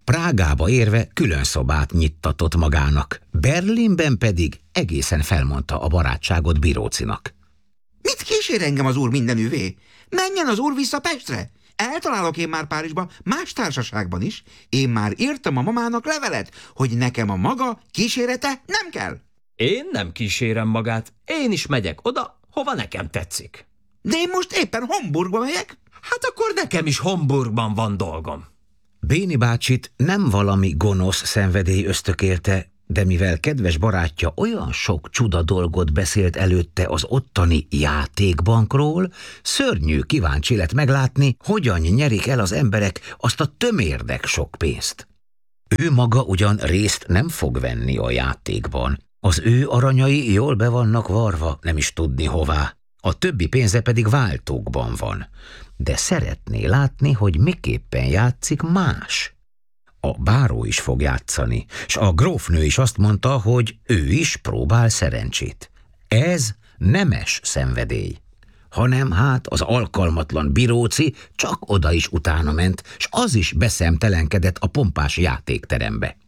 Prágába érve külön szobát nyittatott magának, Berlinben pedig egészen felmondta a barátságot Birócinak. Mit kísér engem az úr mindenüvé? Menjen az úr vissza Pestre! Eltalálok én már Párizsba, más társaságban is. Én már írtam a mamának levelet, hogy nekem a maga kísérete nem kell. Én nem kísérem magát, én is megyek oda, hova nekem tetszik. De én most éppen Homburgba megyek. Hát akkor nekem is Homburgban van dolgom. Béni bácsit nem valami gonosz szenvedély ösztökélte, de mivel kedves barátja olyan sok csuda dolgot beszélt előtte az ottani játékbankról, szörnyű kíváncsi lett meglátni, hogyan nyerik el az emberek azt a tömérdek sok pénzt. Ő maga ugyan részt nem fog venni a játékban, az ő aranyai jól be vannak varva, nem is tudni hová, a többi pénze pedig váltókban van, de szeretné látni, hogy miképpen játszik más. A báró is fog játszani, s a grófnő is azt mondta, hogy ő is próbál szerencsét. Ez nemes szenvedély, hanem hát az alkalmatlan Biróci csak oda is utána ment, s az is beszemtelenkedett a pompás játékterembe.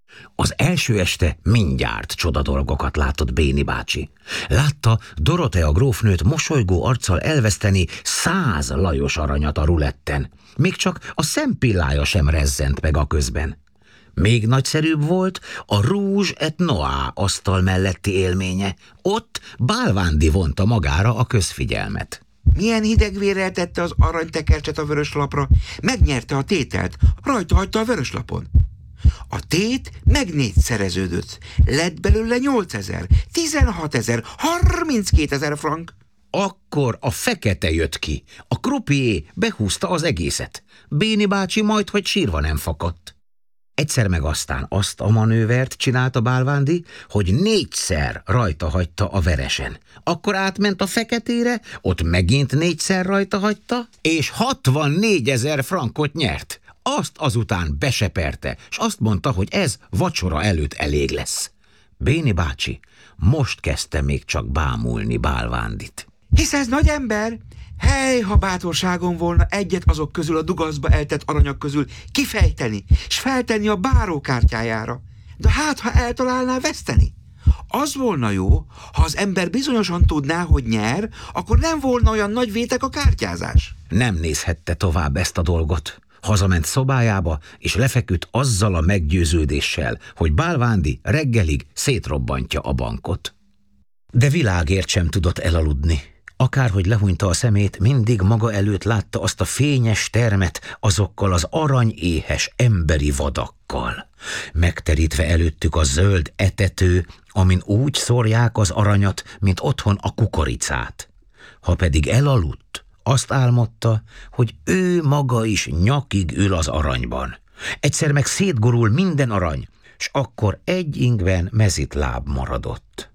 Az első este mindjárt csoda dolgokat látott Béni bácsi. Látta Dorotea grófnőt mosolygó arccal elveszteni 100 Lajos aranyat a ruletten. Még csak a szempillája sem rezzent meg a közben. Még nagyszerűbb volt a Rouge et Noir asztal melletti élménye. Ott Bálvándi vonta magára a közfigyelmet. Milyen hidegvérrel tette az aranytekercset a vöröslapra, megnyerte a tételt, rajta hagyta a vöröslapon. A tét meg négyszereződött, lett belőle 8000, 16000, 32000 frank. Akkor a fekete jött ki, a krupié behúzta az egészet. Béni bácsi majdhogy sírva nem fakadt. Egyszer meg aztán azt a manővert csinálta Bálvándi, hogy 4-szer rajta hagyta a veresen. Akkor átment a feketére, ott megint 4-szer rajta hagyta, és 64 000 frankot nyert. Azt azután beseperte, s azt mondta, hogy ez vacsora előtt elég lesz. Béni bácsi most kezdte még csak bámulni Bálvándit. Hisz ez nagy ember? Hely, ha bátorságom volna egyet azok közül a dugaszba eltett aranyak közül kifejteni, s feltenni a báró kártyájára. De hát, ha eltalálná veszteni? Az volna jó, ha az ember bizonyosan tudná, hogy nyer, akkor nem volna olyan nagy vétek a kártyázás. Nem nézhette tovább ezt a dolgot. Hazament szobájába, és lefeküdt azzal a meggyőződéssel, hogy Bálvándi reggelig szétrobbantja a bankot. De világért sem tudott elaludni. Akárhogy lehúnyta a szemét, mindig maga előtt látta azt a fényes termet azokkal az aranyéhes emberi vadakkal. Megterítve előttük a zöld etető, amin úgy szórják az aranyat, mint otthon a kukoricát. Ha pedig elaludt, azt álmodta, hogy ő maga is nyakig ül az aranyban. Egyszer meg szétgurul minden arany, s akkor egy ingben mezitláb maradott.